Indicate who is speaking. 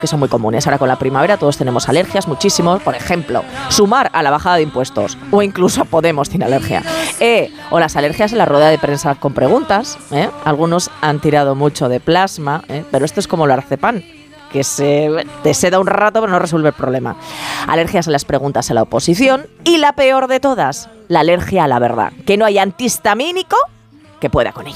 Speaker 1: que son muy comunes. Ahora con la primavera todos tenemos alergias, muchísimos. Por ejemplo, sumar a la bajada de impuestos o incluso a Podemos sin alergia. O las alergias en la rueda de prensa con preguntas. Algunos han tirado mucho de plasma, pero esto es como el Arcepan, que te seda un rato pero no resuelve el problema. Alergias a las preguntas a la oposición. Y la peor de todas, la alergia a la verdad. Que no hay antihistamínico que pueda con ella.